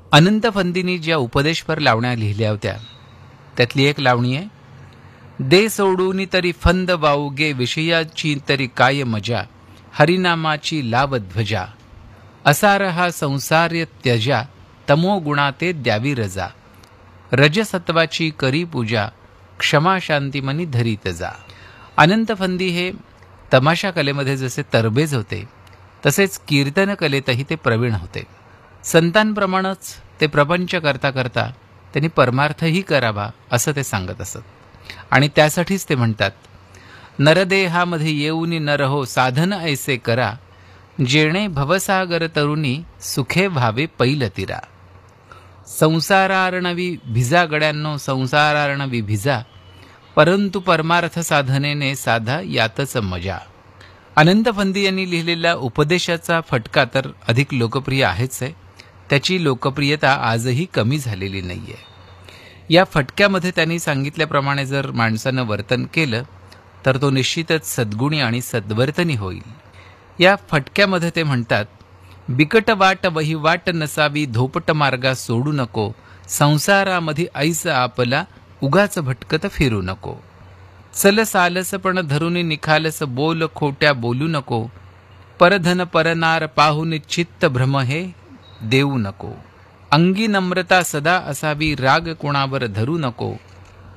अनंत फंदींनी ज्या उपदेशपर लावण्या लिहिल्या होत्या त्यातली एक लावणी आहे, दे सोडून तरी फंद वाऊगे, विषयाची तरी काय मजा, हरिनामाची लाव ध्वजा, असार हा संसार्य त्यजा, तमो गुणाते द्यावी रजा, रजसत्वाची करी पूजा, क्षमा शांती मनी धरीत जा. अनंत फंदी हे तमाशा कलेमध्ये जसे तरबेज होते तसेच कीर्तन कलेतही ते प्रवीण होते. संतांप्रमाणेच ते प्रपंच करता करता त्यांनी परमार्थही करावा असं ते सांगत असत. आणि त्यासाठीच ते म्हणतात, नरदेहामध्ये येऊन नर हो, साधन ऐसे करा, जेणे भवसागर तरुणी, सुखे व्हावे पैल तीरा. संसारार्णवी भिजा गड्यांनो, संसारार्णवी भिजा, परंतु परमार्थ साधनेने साधा यातच मजा. अनंत फंदी यांनी लिहिलेला उपदेशाचा फटका तर अधिक लोकप्रिय आहेच आहे. त्याची लोकप्रियता आजही कमी झालेली नाही आहे. या फटक्यामध्ये त्यांनी सांगितल्याप्रमाणे जर माणसानं वर्तन केलं तर तो निश्चितच सद्गुणी आणि सद्वर्तनी होईल. या फटक्यामध्ये ते म्हणतात, बिकट वाट वही वाट नसावी, धोपट मार्गा सोडू नको, संसारामध्ये ऐस आपला, उगाच भटकत फिरू नको. चल सालस पण धरून निखालस, बोल खोट्या बोलू नको, परधन परनार पाहून चित्त भ्रम हे देऊ नको. अंगी नम्रता सदा असावी, राग कोणावर धरू नको,